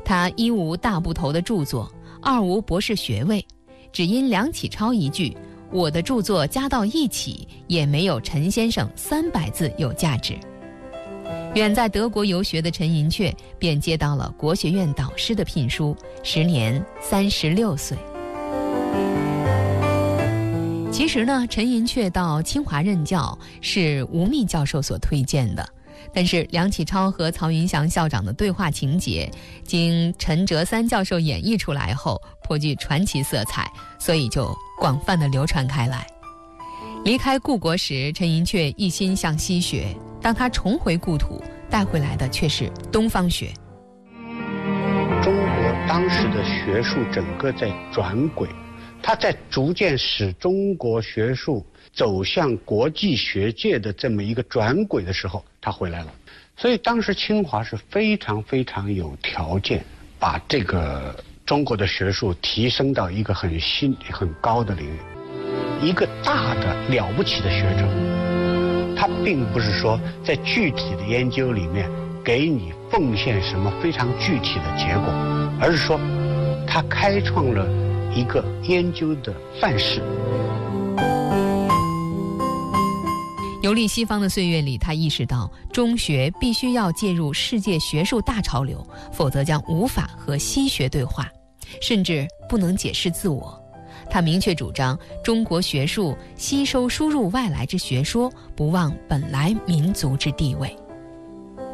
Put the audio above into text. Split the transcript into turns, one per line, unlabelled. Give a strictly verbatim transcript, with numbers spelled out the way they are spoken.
他一无大部头的著作，二无博士学位，只因梁启超一句“我的著作加到一起，也没有陈先生三百字有价值”。远在德国游学的陈寅恪便接到了国学院导师的聘书，时年三十六岁。其实呢，陈寅恪到清华任教是吴宓教授所推荐的，但是梁启超和曹云祥校长的对话情节经陈哲三教授演绎出来后，颇具传奇色彩，所以就广泛的流传开来。离开故国时，陈寅恪一心向西学，当他重回故土，带回来的却是东方学。
中国当时的学术整个在转轨，它在逐渐使中国学术走向国际学界的这么一个转轨的时候，他回来了。所以当时清华是非常非常有条件把这个中国的学术提升到一个很新很高的领域。一个大的了不起的学者，他并不是说在具体的研究里面给你奉献什么非常具体的结果，而是说他开创了一个研究的范式。
游历西方的岁月里，他意识到中学必须要介入世界学术大潮流，否则将无法和西学对话，甚至不能解释自我。他明确主张中国学术吸收输入外来之学说，不忘本来民族之地位。